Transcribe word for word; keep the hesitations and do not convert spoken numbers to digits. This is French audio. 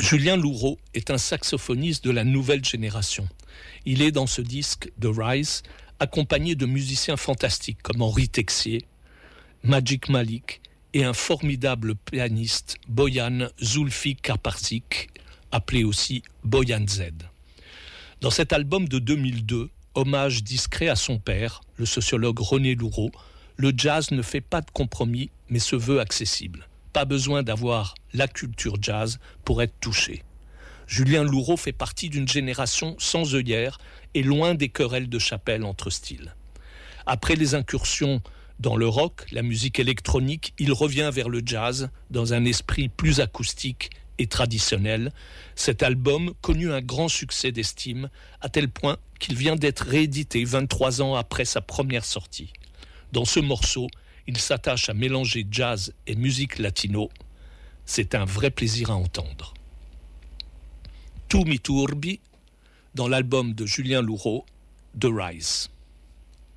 Julien Louraud est un saxophoniste de la nouvelle génération. Il est dans ce disque The Rise accompagné de musiciens fantastiques comme Henri Texier, Magic Malik et un formidable pianiste, Boyan Zulfi Karparzik, appelé aussi Boyan Z. Dans cet album de deux mille deux, hommage discret à son père, le sociologue René Louraud, le jazz ne fait pas de compromis mais se veut accessible. Pas besoin d'avoir la culture jazz pour être touché. Julien Louraud fait partie d'une génération sans œillères et loin des querelles de chapelle entre styles. Après les incursions dans le rock, la musique électronique, il revient vers le jazz dans un esprit plus acoustique et traditionnel. Cet album connut un grand succès d'estime à tel point qu'il vient d'être réédité vingt-trois ans après sa première sortie. Dans ce morceau, il s'attache à mélanger jazz et musique latino. C'est un vrai plaisir à entendre. Tu mi turbi, dans l'album de Julien Louraud, The Rise.